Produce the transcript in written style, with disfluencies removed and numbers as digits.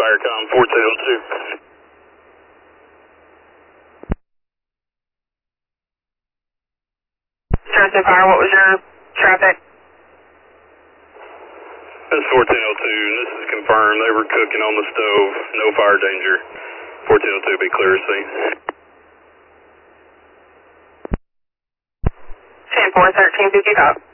Firecom 4202. Charleston Fire, what was your traffic? This is 1402, and this is confirmed. They were cooking on the stove. No fire danger. 1402, be clear to scene. 10-4, 1355.